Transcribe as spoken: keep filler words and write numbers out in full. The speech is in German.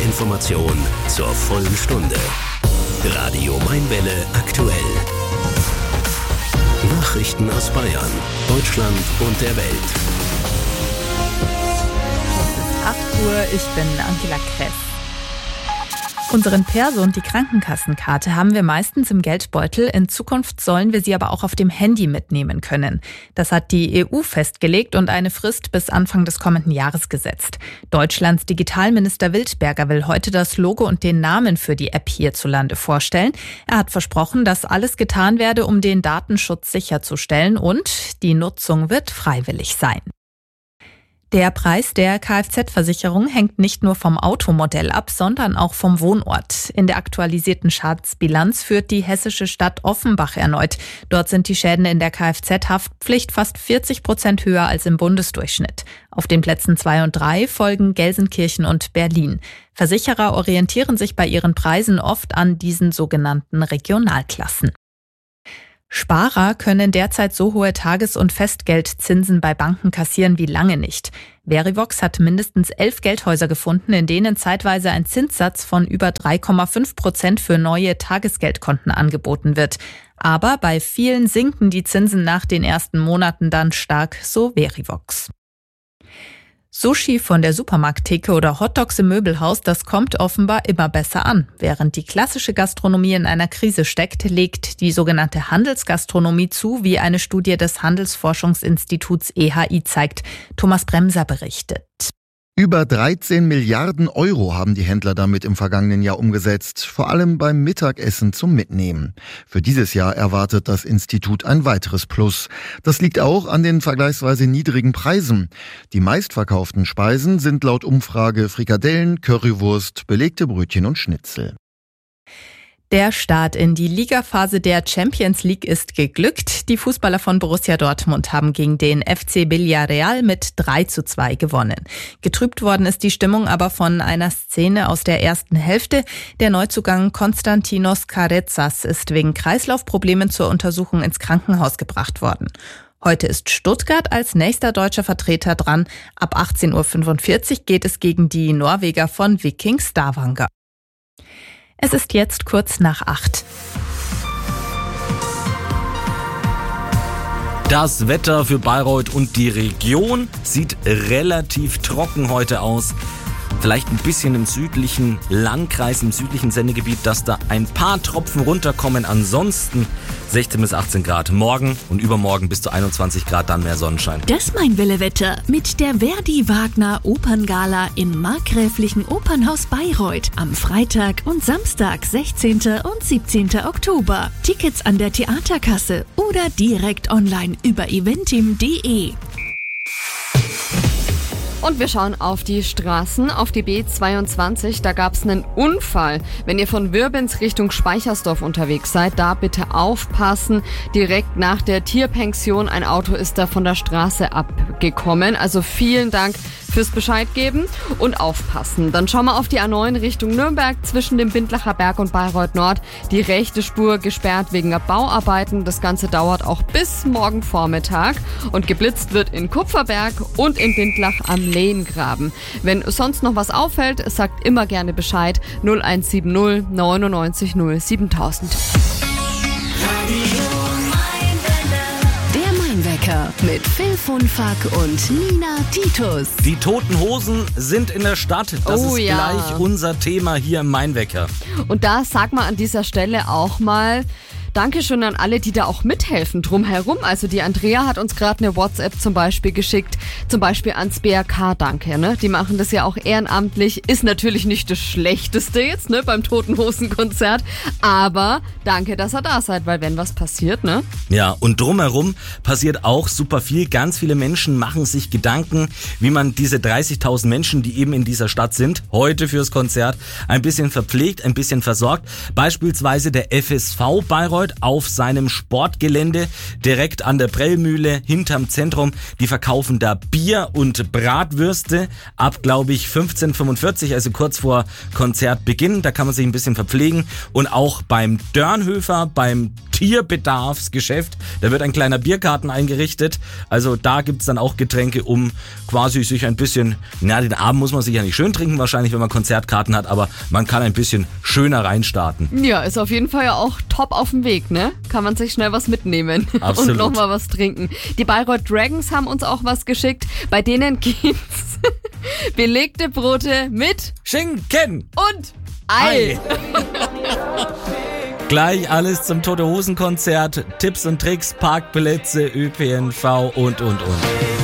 Information zur vollen Stunde. Radio Mainwelle aktuell. Nachrichten aus Bayern, Deutschland und der Welt. Es ist acht Uhr, ich bin Angela Kress. Unseren Perso und die Krankenkassenkarte haben wir meistens im Geldbeutel. In Zukunft sollen wir sie aber auch auf dem Handy mitnehmen können. Das hat die E U festgelegt und eine Frist bis Anfang des kommenden Jahres gesetzt. Deutschlands Digitalminister Wildberger will heute das Logo und den Namen für die App hierzulande vorstellen. Er hat versprochen, dass alles getan werde, um den Datenschutz sicherzustellen, und die Nutzung wird freiwillig sein. Der Preis der Kfz-Versicherung hängt nicht nur vom Automodell ab, sondern auch vom Wohnort. In der aktualisierten Schadensbilanz führt die hessische Stadt Offenbach erneut. Dort sind die Schäden in der Kfz-Haftpflicht fast vierzig Prozent höher als im Bundesdurchschnitt. Auf den Plätzen zwei und drei folgen Gelsenkirchen und Berlin. Versicherer orientieren sich bei ihren Preisen oft an diesen sogenannten Regionalklassen. Sparer können derzeit so hohe Tages- und Festgeldzinsen bei Banken kassieren wie lange nicht. Verivox hat mindestens elf Geldhäuser gefunden, in denen zeitweise ein Zinssatz von über drei Komma fünf Prozent für neue Tagesgeldkonten angeboten wird. Aber bei vielen sinken die Zinsen nach den ersten Monaten dann stark, so Verivox. Sushi von der Supermarkttheke oder Hotdogs im Möbelhaus, das kommt offenbar immer besser an. Während die klassische Gastronomie in einer Krise steckt, legt die sogenannte Handelsgastronomie zu, wie eine Studie des Handelsforschungsinstituts E H I zeigt. Thomas Bremser berichtet. Über dreizehn Milliarden Euro haben die Händler damit im vergangenen Jahr umgesetzt, vor allem beim Mittagessen zum Mitnehmen. Für dieses Jahr erwartet das Institut ein weiteres Plus. Das liegt auch an den vergleichsweise niedrigen Preisen. Die meistverkauften Speisen sind laut Umfrage Frikadellen, Currywurst, belegte Brötchen und Schnitzel. Der Start in die Ligaphase der Champions League ist geglückt. Die Fußballer von Borussia Dortmund haben gegen den F C Villarreal mit drei zu zwei gewonnen. Getrübt worden ist die Stimmung aber von einer Szene aus der ersten Hälfte. Der Neuzugang Konstantinos Carezas ist wegen Kreislaufproblemen zur Untersuchung ins Krankenhaus gebracht worden. Heute ist Stuttgart als nächster deutscher Vertreter dran. Ab achtzehn Uhr fünfundvierzig geht es gegen die Norweger von Viking Stavanger. Es ist jetzt kurz nach acht. Das Wetter für Bayreuth und die Region sieht relativ trocken heute aus. Vielleicht ein bisschen im südlichen Landkreis, im südlichen Sendegebiet, dass da ein paar Tropfen runterkommen. Ansonsten sechzehn bis achtzehn Grad. Morgen und übermorgen bis zu einundzwanzig Grad, dann mehr Sonnenschein. Das Mainwelle-Wetter mit der Verdi-Wagner Operngala im markgräflichen Opernhaus Bayreuth am Freitag und Samstag, sechzehnten und siebzehnten Oktober. Tickets an der Theaterkasse oder direkt online über eventim punkt de. Und wir schauen auf die Straßen, auf die B zweiundzwanzig, da gab es einen Unfall. Wenn ihr von Würbens Richtung Speichersdorf unterwegs seid, da bitte aufpassen. Direkt nach der Tierpension, ein Auto ist da von der Straße abgekommen. Also vielen Dank fürs Bescheid geben und aufpassen. Dann schauen wir auf die A neun Richtung Nürnberg, zwischen dem Bindlacher Berg und Bayreuth Nord. Die rechte Spur gesperrt wegen der Bauarbeiten. Das Ganze dauert auch bis morgen Vormittag. Und geblitzt wird in Kupferberg und in Bindlach am Lehngraben. Wenn sonst noch was auffällt, sagt immer gerne Bescheid. null eins sieben null neunundneunzig null siebentausend. Mainwecker mit Phil Funfack und Nina Titus. Die Toten Hosen sind in der Stadt. Das Oh ist ja. gleich unser Thema hier im Mainwecker. Und da sag mal an dieser Stelle auch mal Dankeschön an alle, die da auch mithelfen drumherum. Also die Andrea hat uns gerade eine WhatsApp zum Beispiel geschickt, zum Beispiel ans B R K, danke. Ne? Die machen das ja auch ehrenamtlich, ist natürlich nicht das Schlechteste jetzt ne, beim Toten Hosen Konzert, aber danke, dass ihr da seid, weil wenn was passiert, ne? Ja, und drumherum passiert auch super viel. Ganz viele Menschen machen sich Gedanken, wie man diese dreißigtausend Menschen, die eben in dieser Stadt sind, heute fürs Konzert, ein bisschen verpflegt, ein bisschen versorgt. Beispielsweise der F S V Bayreuth. Bayreuth auf seinem Sportgelände direkt an der Prellmühle hinterm Zentrum. Die verkaufen da Bier und Bratwürste ab, glaube ich, fünfzehn Uhr fünfundvierzig, also kurz vor Konzertbeginn. Da kann man sich ein bisschen verpflegen. Und auch beim Dörnhöfer, beim Tierbedarfsgeschäft, da wird ein kleiner Biergarten eingerichtet. Also da gibt's dann auch Getränke, um quasi sich ein bisschen, na, den Abend muss man sich ja nicht schön trinken wahrscheinlich, wenn man Konzertkarten hat, aber man kann ein bisschen schöner reinstarten. Ja, ist auf jeden Fall ja auch top auf dem Weg, ne? Kann man sich schnell was mitnehmen. Absolut. Und nochmal was trinken. Die Bayreuth Dragons haben uns auch was geschickt. Bei denen gibt's belegte Brote mit Schinken und Ei. Ei. Gleich alles zum Tote Hosen Konzert, Tipps und Tricks, Parkplätze, Ö P N V und, und, und.